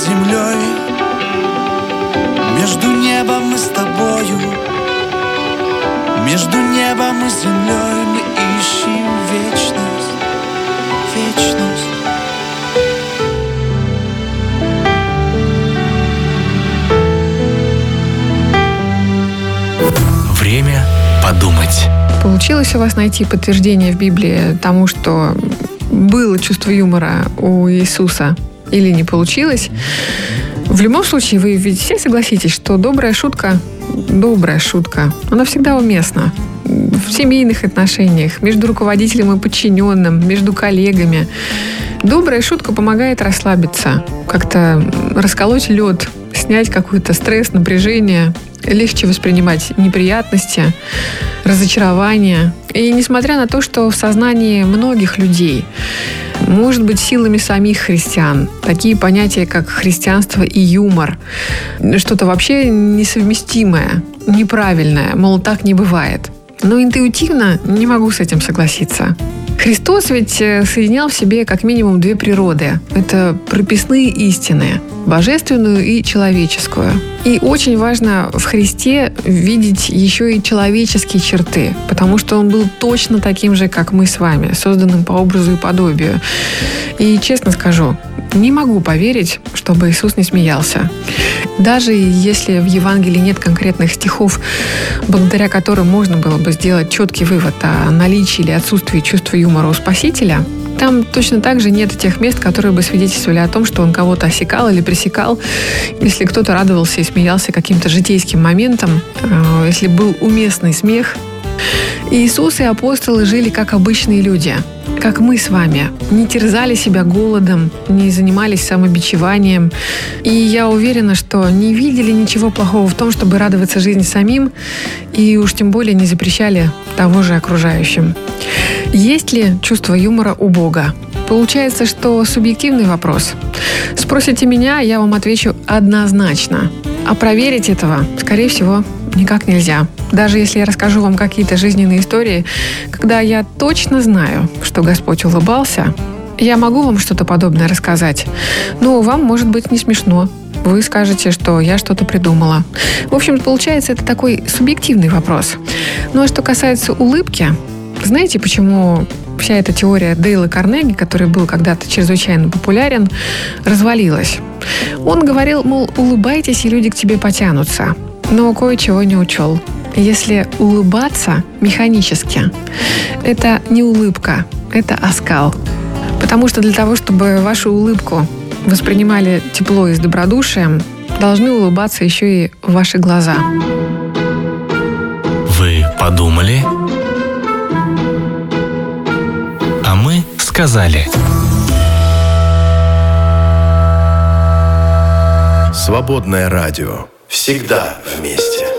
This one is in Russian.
землей, между небом и с тобою, между небом и землей мы ищем вечность, вечность. Время подумать. Получилось у вас найти подтверждение в Библии тому, что было чувство юмора у Иисуса, или не получилось? В любом случае, вы ведь все согласитесь, что добрая шутка, она всегда уместна. В семейных отношениях, между руководителем и подчиненным, между коллегами. Добрая шутка помогает расслабиться, как-то расколоть лед, снять какой-то стресс, напряжение, легче воспринимать неприятности, разочарования. И несмотря на то, что в сознании многих людей, может быть, силами самих христиан, такие понятия, как христианство и юмор, что-то вообще несовместимое, неправильное, мол, так не бывает. Но интуитивно не могу с этим согласиться. Христос ведь соединял в себе как минимум две природы. Это прописные истины – божественную и человеческую. И очень важно в Христе видеть еще и человеческие черты, потому что Он был точно таким же, как мы с вами, созданным по образу и подобию. И честно скажу, не могу поверить, чтобы Иисус не смеялся. Даже если в Евангелии нет конкретных стихов, благодаря которым можно было бы сделать четкий вывод о наличии или отсутствии чувства юмора у Спасителя, там точно так же нет тех мест, которые бы свидетельствовали о том, что он кого-то осекал или пресекал, если кто-то радовался и смеялся каким-то житейским моментом, если был уместный смех. Иисус и апостолы жили как обычные люди, как мы с вами. Не терзали себя голодом, не занимались самобичеванием. И я уверена, что не видели ничего плохого в том, чтобы радоваться жизни самим, и уж тем более не запрещали того же окружающим. Есть ли чувство юмора у Бога? Получается, что субъективный вопрос. Спросите меня, я вам отвечу однозначно. А проверить этого, скорее всего, никак нельзя. Даже если я расскажу вам какие-то жизненные истории, когда я точно знаю, что Господь улыбался, я могу вам что-то подобное рассказать. Но вам может быть не смешно. Вы скажете, что я что-то придумала. В общем, получается, это такой субъективный вопрос. Ну а что касается улыбки, знаете, почему вся эта теория Дейла Карнеги, который был когда-то чрезвычайно популярен, развалилась? Он говорил, мол, улыбайтесь, и люди к тебе потянутся. Но кое-чего не учел. Если улыбаться механически, это не улыбка, это оскал. Потому что для того, чтобы вашу улыбку воспринимали тепло и с добродушием, должны улыбаться еще и ваши глаза. Вы подумали? А мы сказали. Свободное радио. Всегда вместе.